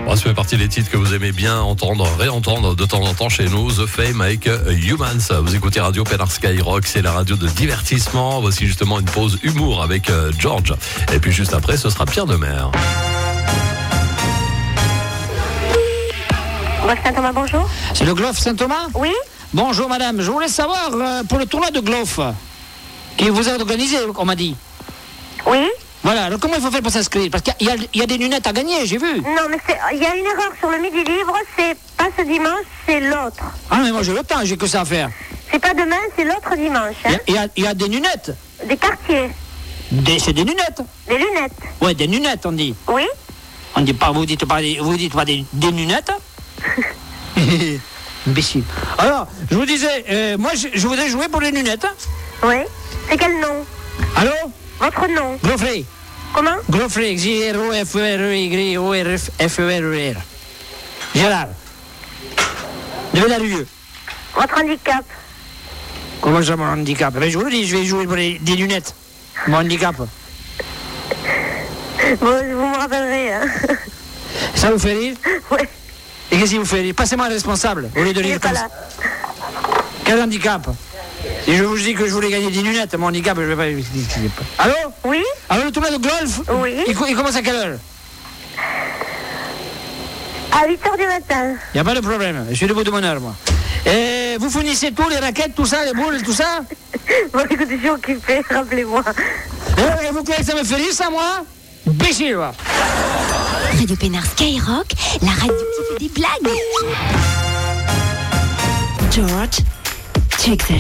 Ça fait partie des titres que vous aimez bien entendre, réentendre de temps en temps chez nous. The Fame avec Humans. Vous écoutez Radio Pénard Skyrock, c'est la radio de divertissement. Voici justement une pause humour avec George. Et puis juste après, ce sera Pierre Demer. Saint-Thomas, bonjour. C'est le Glof Saint-Thomas ? Oui. Bonjour madame, je voulais savoir pour le tournoi de Glof qui vous a organisé, on m'a dit. Oui. Voilà, alors comment il faut faire pour s'inscrire ? Parce qu'il y a des lunettes à gagner, j'ai vu. Non, mais il y a une erreur sur le Midi Libre, c'est pas ce dimanche, c'est l'autre. Ah mais moi j'ai le temps, j'ai que ça à faire. C'est pas demain, c'est l'autre dimanche. Hein. Il y a des lunettes. Des quartiers. C'est des lunettes. Des lunettes. Ouais, des lunettes on dit. Oui. On dit pas, vous dites pas des lunettes. Imbécile. Alors, je vous disais, moi je voudrais jouer pour les lunettes. Oui. C'est quel nom ? Allô ? Votre nom ? Gloffrey. Comment ? Gloffrey, G-R-O-F-E-R-Y-O-R-F-E-R-E-R. Gérard. De Villarrieux. Votre handicap ? Comment ça, mon handicap ? Ben, je vous le dis, je vais jouer pour des lunettes. Mon handicap. Bon, vous me rappellerez. Hein. Ça vous fait rire ? Oui. Et qu'est-ce qui vous fait rire ? Passez-moi un responsable, au lieu de Il rire n'est pas comme là. ça. Quel handicap ? Et je vous dis que je voulais gagner des lunettes, mon handicap, je vais pas... Allô ? Oui. Alors le tournoi de golf ? Oui. Il commence à quelle heure ? À 8h du matin. Il n'y a pas de problème, je suis debout de mon heure, moi. Et vous fournissez tout, les raquettes, tout ça, les boules, tout ça ? Bon, écoutez, je suis occupée, rappelez-moi. Et vous croyez que ça me fait rire, ça, moi ? Béchir, moi. Radio Pénard Skyrock, la radio qui fait des blagues. George, tu exagères.